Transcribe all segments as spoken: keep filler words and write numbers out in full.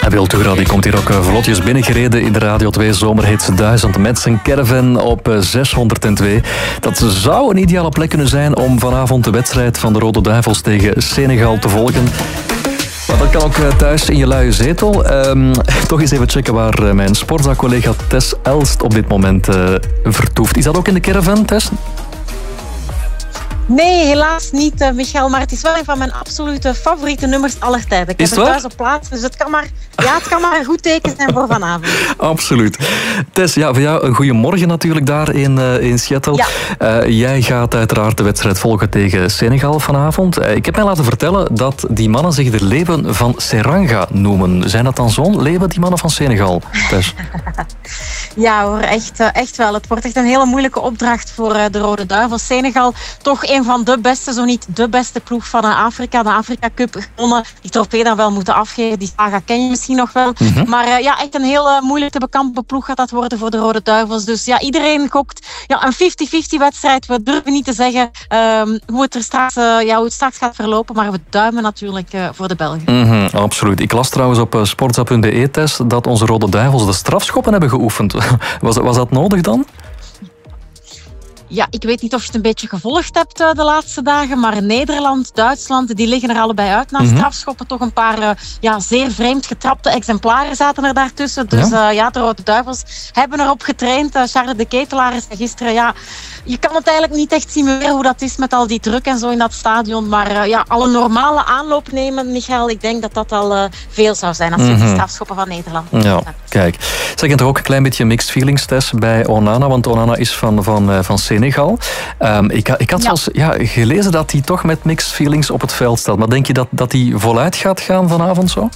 Wiltura die komt hier ook vlotjes binnengereden in de Radio twee Zomerhits duizend met zijn caravan op zeshonderdtwee. Dat zou een ideale plek kunnen zijn om vanavond de wedstrijd van de Rode Duivels tegen Senegal te volgen. Maar dat kan ook thuis in je luie zetel. Um, toch eens even checken waar mijn sportzaakcollega Tess Elst op dit moment uh, vertoeft. Is dat ook in de caravan, Tess? Nee, helaas niet, uh, Michael. Maar het is wel een van mijn absolute favoriete nummers aller tijden. Ik is heb het het thuis op plaats, dus het kan maar, ja, het kan maar een goed teken zijn voor vanavond. Absoluut. Tess, ja, voor jou een goede morgen natuurlijk daar in, uh, in Seattle. Ja. Uh, jij gaat uiteraard de wedstrijd volgen tegen Senegal vanavond. Uh, ik heb mij laten vertellen dat die mannen zich de leeuwen van Seranga noemen. Zijn dat dan zo'n leeuwen, die mannen van Senegal, Tess? Ja hoor, echt, uh, echt wel. Het wordt echt een hele moeilijke opdracht voor uh, de Rode Duivels. Senegal, toch een van de beste, zo niet de beste ploeg van uh, Afrika. De Afrika Cup gewonnen. Die trofee dan wel moeten afgeven. Die saga ken je misschien nog wel. Mm-hmm. Maar uh, ja, echt een heel uh, moeilijk te bekampen ploeg gaat dat worden voor de Rode Duivels. Dus ja, iedereen gokt ja, een vijftig vijftig wedstrijd. We durven niet te zeggen um, hoe, het er straks, uh, ja, hoe het straks gaat verlopen. Maar we duimen natuurlijk uh, voor de Belgen. Mm-hmm, absoluut. Ik las trouwens op uh, sportza punt be, Tess, dat onze Rode Duivels de strafschoppen hebben geoefend. Was, was dat nodig dan? Ja, ik weet niet of je het een beetje gevolgd hebt uh, de laatste dagen, maar Nederland, Duitsland, die liggen er allebei uit na mm-hmm. strafschoppen. Toch een paar uh, ja, zeer vreemd getrapte exemplaren zaten er daartussen. Dus ja, uh, ja de Rode Duivels hebben erop getraind. Uh, Charles de Ketelaar is gisteren, ja, je kan het eigenlijk niet echt simuleren hoe dat is met al die druk en zo in dat stadion. Maar uh, ja, alle normale aanloop nemen, Michael, ik denk dat dat al uh, veel zou zijn als je mm-hmm. de strafschoppen van Nederland ja, kijk. Zeg je toch ook een klein beetje mixed feelings, Tess, bij Onana, want Onana is van, van, uh, van Senegal. Um, ik, ik had ja. zelfs ja, gelezen dat hij toch met mixed feelings op het veld staat. Maar denk je dat, dat hij voluit gaat gaan vanavond zo?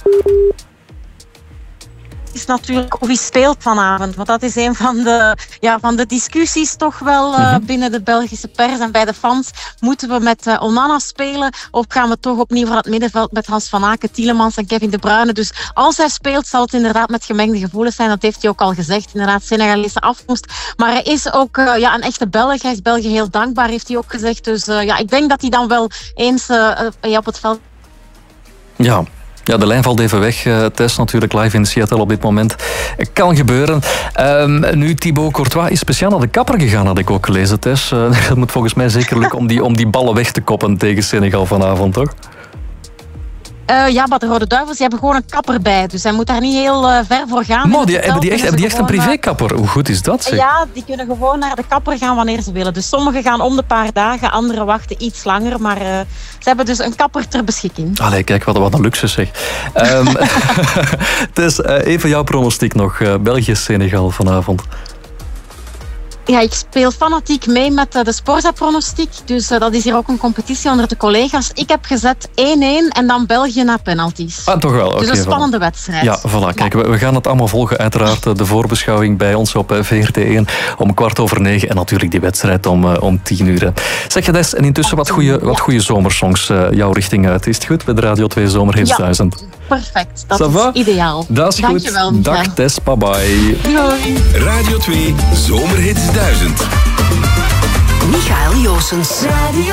Is natuurlijk hoe wie speelt vanavond. Want dat is een van de, ja, van de discussies toch wel uh, mm-hmm. binnen de Belgische pers en bij de fans. Moeten we met uh, Onana spelen of gaan we toch opnieuw van het middenveld met Hans van Aken, Tielemans en Kevin De Bruyne. Dus als hij speelt zal het inderdaad met gemengde gevoelens zijn. Dat heeft hij ook al gezegd. Inderdaad, Senegalese afkomst. Maar hij is ook uh, ja, een echte Belg. Hij is België heel dankbaar, heeft hij ook gezegd. Dus uh, ja, ik denk dat hij dan wel eens uh, uh, op het veld... Ja. Ja, de lijn valt even weg, uh, Tess, natuurlijk live in Seattle op dit moment. Kan gebeuren. Um, nu, Thibaut Courtois is speciaal naar de kapper gegaan, had ik ook gelezen, Tess. Uh, dat moet volgens mij zeker lukken om die, om die ballen weg te koppen tegen Senegal vanavond, toch? Uh, ja, maar de Rode Duivels die hebben gewoon een kapper bij. Dus hij moet daar niet heel uh, ver voor gaan. Maar die, hebben die echt, hebben die echt een privékapper? Hoe goed is dat, zeg? Ja, die kunnen gewoon naar de kapper gaan wanneer ze willen. Dus sommigen gaan om de paar dagen, anderen wachten iets langer. Maar uh, ze hebben dus een kapper ter beschikking. Allee, kijk, wat, wat een luxe zeg. Um, Tess, uh, even jouw pronostiek nog. Uh, België-Senegal vanavond. Ja, ik speel fanatiek mee met uh, de Sporza-pronostiek. Dus uh, dat is hier ook een competitie onder de collega's. Ik heb gezet één-één en dan België na penalties. Ah, toch wel. Dus okay, een spannende voilà. wedstrijd. Ja, voilà. Kijk, we, we gaan het allemaal volgen. Uiteraard de voorbeschouwing bij ons op V R T één om kwart over negen. En natuurlijk die wedstrijd om, uh, om tien uur. Zeg je des, en intussen wat goede wat goede zomersongs uh, jouw richting uit. Is het goed bij de Radio twee Zomerhits duizend? Perfect. Dat Ça is va? Ideaal. Dat is goed. Dankjewel. Dag Tess, bye bye. Doei. Radio twee Zomerhits duizend. Michael Joosens.